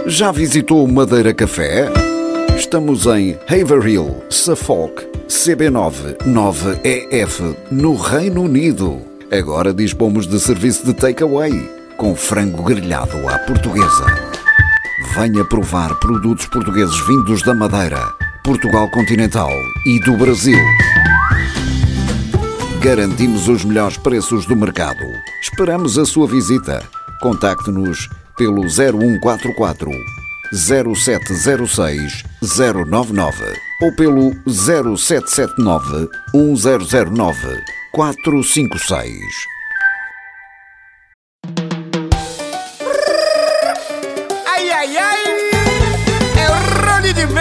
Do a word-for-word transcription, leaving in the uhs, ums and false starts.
Já visitou o Madeira Café? Estamos em Haverhill, Suffolk, C B nove nove E F, no Reino Unido. Agora dispomos de serviço de takeaway, com frango grelhado à portuguesa. Venha provar produtos portugueses vindos da Madeira, Portugal continental e do Brasil. Garantimos os melhores preços do mercado. Esperamos a sua visita. Contacte-nos pelo zero um quatro quatro, zero sete zero seis, zero nove nove ou pelo zero sete sete nove, um zero zero nove, quatro cinco seis.